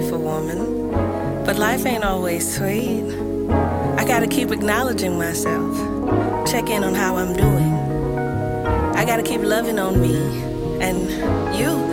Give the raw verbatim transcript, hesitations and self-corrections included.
beautiful woman, but life ain't always sweet. I gotta keep acknowledging myself, check in on how I'm doing. I gotta keep loving on me and you.